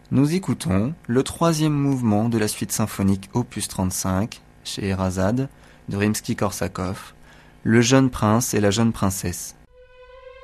Nous écoutons le troisième mouvement de la suite symphonique opus 35, chez Erazade, de Rimsky-Korsakov, Le jeune prince et la jeune princesse.